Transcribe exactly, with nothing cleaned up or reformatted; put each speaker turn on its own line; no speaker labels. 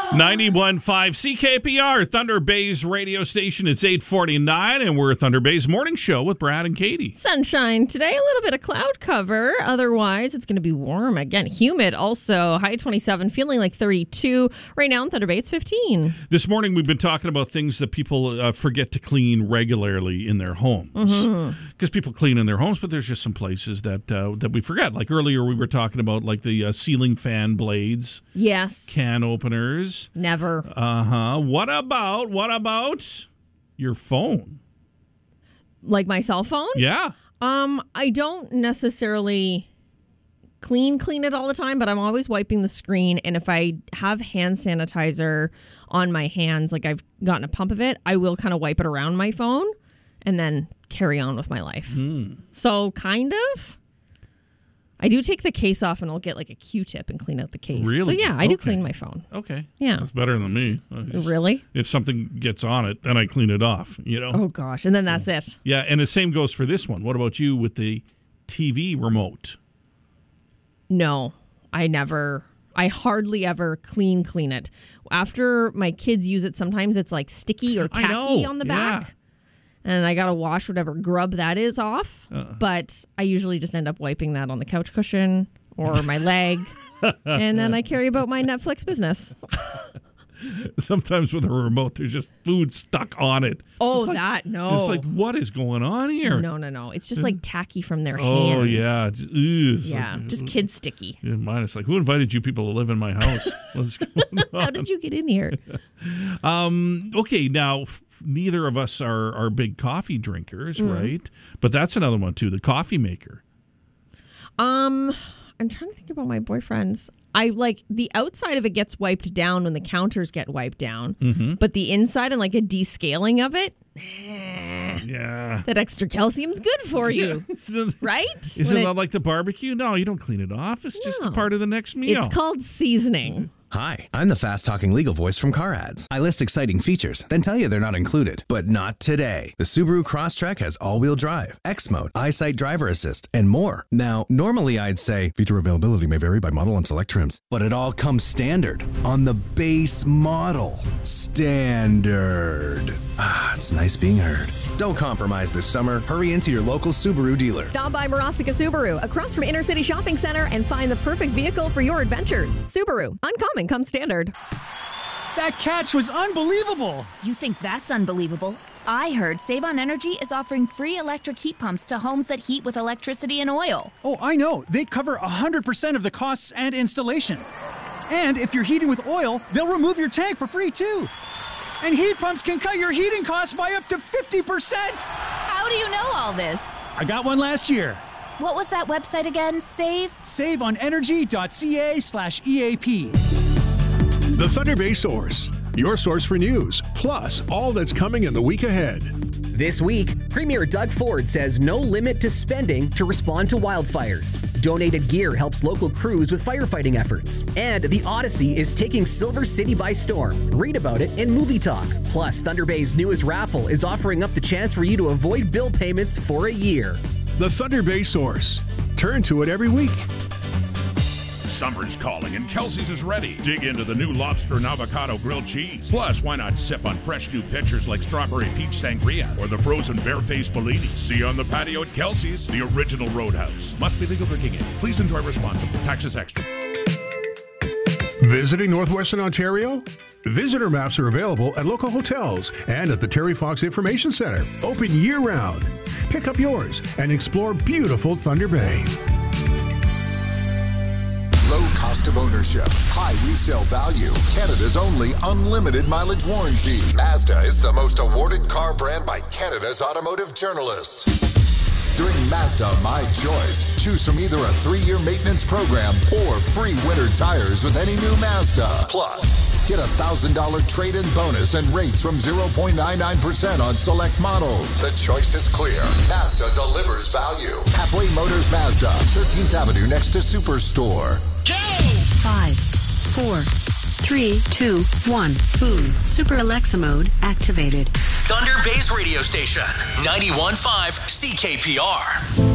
ninety-one point five C K P R, Thunder Bay's radio station. It's eight forty-nine, and we're Thunder Bay's morning show with Brad and Katie.
Sunshine today, a little bit of cloud cover. Otherwise, it's going to be warm again. Humid also. High twenty-seven, feeling like thirty-two. Right now in Thunder Bay, it's fifteen.
This morning, we've been talking about things that people uh, forget to clean regularly in their homes. Because mm-hmm. people clean in their homes, but there's just some places that uh, that we forget. Like earlier, we were talking about like the uh, ceiling fan blades.
Yes.
Can openers.
Never.
Uh-huh. What about, what about your phone?
Like my cell phone?
Yeah.
Um, I don't necessarily clean, clean it all the time, but I'm always wiping the screen. And if I have hand sanitizer on my hands, like I've gotten a pump of it, I will kind of wipe it around my phone and then carry on with my life. Mm. So kind of. I do take the case off and I'll get like a Q-tip and clean out the case.
Really?
So yeah, I do okay. clean my phone.
Okay.
Yeah.
That's better than me. Just,
really?
If something gets on it, then I clean it off, you know?
Oh gosh, and then that's
yeah.
it.
Yeah, and the same goes for this one. What about you with the T V remote?
No, I never, I hardly ever clean clean it. After my kids use it, sometimes it's like sticky or tacky on the back. Yeah. And I got to wash whatever grub that is off. Uh. But I usually just end up wiping that on the couch cushion or my leg. And then I carry about my Netflix business.
Sometimes with a remote, there's just food stuck on it.
Oh,
like,
that, no.
It's like, what is going on here?
No, no, no. It's just like tacky from their
oh,
hands.
Oh, yeah. Just,
yeah,
like,
just kid sticky.
Yeah, mine is like, who invited you people to live in my house? What's going on?
How did you get in here?
um. Okay, now, neither of us are, are big coffee drinkers,
mm.
right? But that's another one, too, the coffee maker.
Um, I'm trying to think about my boyfriend's. I like the outside of it gets wiped down when the counters get wiped down, mm-hmm. but the inside and like a descaling of it, eh,
yeah,
that extra calcium's good for you, yeah. right?
Isn't that like the barbecue? No, you don't clean it off. It's just no. part of the next meal.
It's called seasoning.
Hi, I'm the fast-talking legal voice from Car Ads. I list exciting features, then tell you they're not included. But not today. The Subaru Crosstrek has all-wheel drive, X-Mode, EyeSight driver assist, and more. Now, normally I'd say feature availability may vary by model and select trims, but it all comes standard on the base model. Standard. Ah, it's nice being heard. Don't compromise this summer. Hurry into your local Subaru dealer.
Stop by Marostica Subaru, across from Inner City Shopping Center, and find the perfect vehicle for your adventures. Subaru, uncommon comes standard.
That catch was unbelievable.
You think that's unbelievable? I heard Save on Energy is offering free electric heat pumps to homes that heat with electricity and oil.
Oh, I know. They cover one hundred percent of the costs and installation. And if you're heating with oil, they'll remove your tank for free, too. And heat pumps can cut your heating costs by up to fifty percent.
How do you know all this?
I got one last year.
What was that website again? Save?
saveonenergy.ca slash EAP.
The Thunder Bay Source, your source for news, plus all that's coming in the week ahead.
This week, Premier Doug Ford says no limit to spending to respond to wildfires. Donated gear helps local crews with firefighting efforts. And the Odyssey is taking Silver City by storm. Read about it in Movie Talk. Plus, Thunder Bay's newest raffle is offering up the chance for you to avoid bill payments for a year.
The Thunder Bay Source. Turn to it every week.
Summer's calling and Kelsey's is ready. Dig into the new lobster and avocado grilled cheese. Plus, why not sip on fresh new pitchers like strawberry peach sangria or the frozen barefaced Bellini? See you on the patio at Kelsey's, the original Roadhouse. Must be legal drinking age. Please enjoy responsibly. Taxes extra.
Visiting Northwestern Ontario? Visitor maps are available at local hotels and at the Terry Fox Information Center. Open year-round. Pick up yours and explore beautiful Thunder Bay.
Low cost of ownership, high resale value, Canada's only unlimited mileage warranty. Mazda is the most awarded car brand by Canada's automotive journalists. During Mazda My Choice, choose from either a three-year maintenance program or free winter tires with any new Mazda. Plus, get a one thousand dollars trade-in bonus and rates from zero point nine nine percent on select models. The choice is clear. Mazda delivers value. Halfway Motors Mazda, thirteenth Avenue next to Superstore.
Go! Five, four, three, two, one. Boom. Super Alexa mode activated.
Thunder Bay's radio station, ninety-one point five C K P R.